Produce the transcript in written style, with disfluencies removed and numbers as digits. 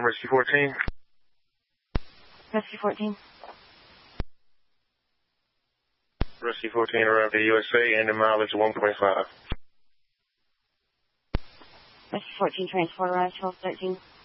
Rescue 14. Rescue 14. Rescue 14 arrived at USA and the mileage 1.5. Rescue 14 transport arrived 1213.